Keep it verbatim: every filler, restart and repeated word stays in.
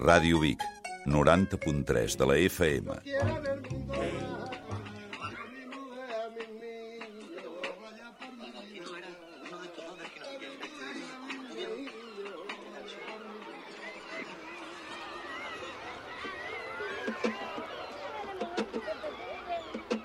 Ràdio Vic, noranta punt tres de la F M.